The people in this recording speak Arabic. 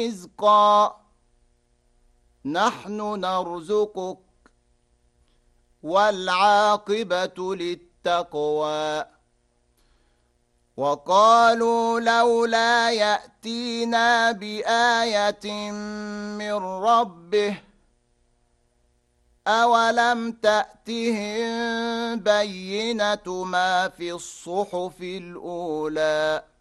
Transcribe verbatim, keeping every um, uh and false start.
رزقا نحن نرزقك والعاقبة للتقوى وقالوا لولا يأتينا بآية من ربه أولم تأتهم بينة ما في الصحف الأولى